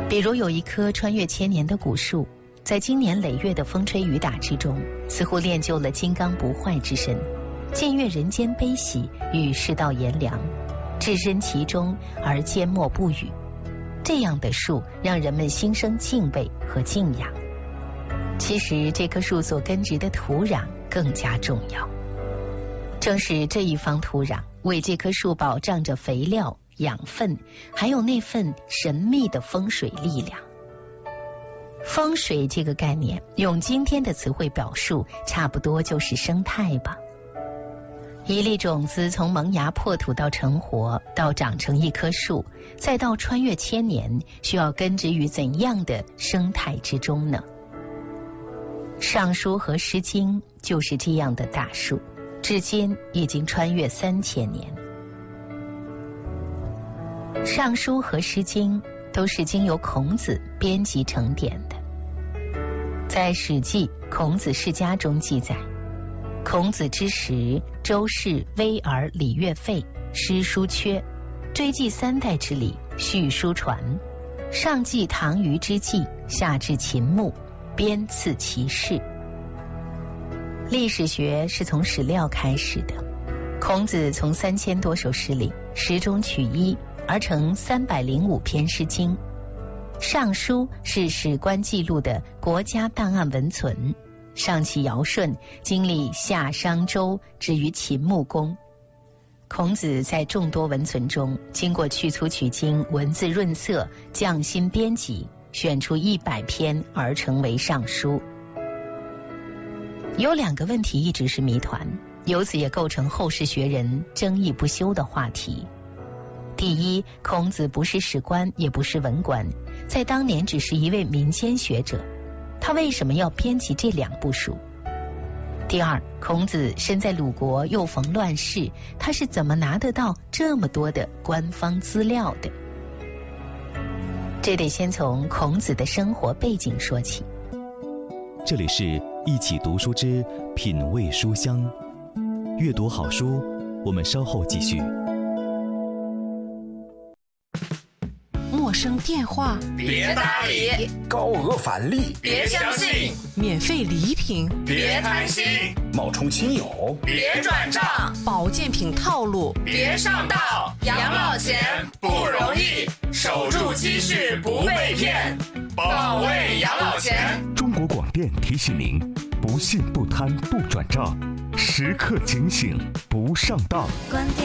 比如有一棵穿越千年的古树，在经年累月的风吹雨打之中，似乎练就了金刚不坏之身，见阅人间悲喜与世道炎凉，置身其中而缄默不语。这样的树让人们心生敬畏和敬仰。其实这棵树所根植的土壤更加重要，正是这一方土壤为这棵树保障着肥料、养分，还有那份神秘的风水力量。风水这个概念，用今天的词汇表述，差不多就是生态吧。一粒种子从萌芽破土到成活，到长成一棵树，再到穿越千年，需要根植于怎样的生态之中呢？尚书和诗经就是这样的大树，至今已经穿越3000年。尚书和诗经都是经由孔子编辑成典的。在《史记·孔子世家》中记载，孔子之时，周氏危而礼乐废，诗书缺，追记3代之礼，续书传，上记唐虞之际，下至秦穆，编次其事。历史学是从史料开始的，孔子从3000多首诗里10中取一，而成305篇诗经。尚书是史官记录的国家档案文存，上起尧舜，经历夏商周，至于秦穆公。孔子在众多文存中，经过去粗取精、文字润色、匠心编辑，选出100篇而成为尚书。有2个问题一直是谜团，由此也构成后世学人争议不休的话题。第一，孔子不是史官，也不是文官，在当年只是一位民间学者，他为什么要编辑这2部书？第二，孔子身在鲁国，又逢乱世，他是怎么拿得到这么多的官方资料的？这得先从孔子的生活背景说起。 这里是一起读书之品味书香，阅读好书，我们稍后继续。 陌生电话别搭理， 高额返利别相信， 免费礼品别贪心， 冒充亲友别转账， 保健品套路别上当。养老钱不容易，守住积蓄不被骗，保卫养老钱。 中国广电提醒您：不信不贪不转账，时刻警醒不上当。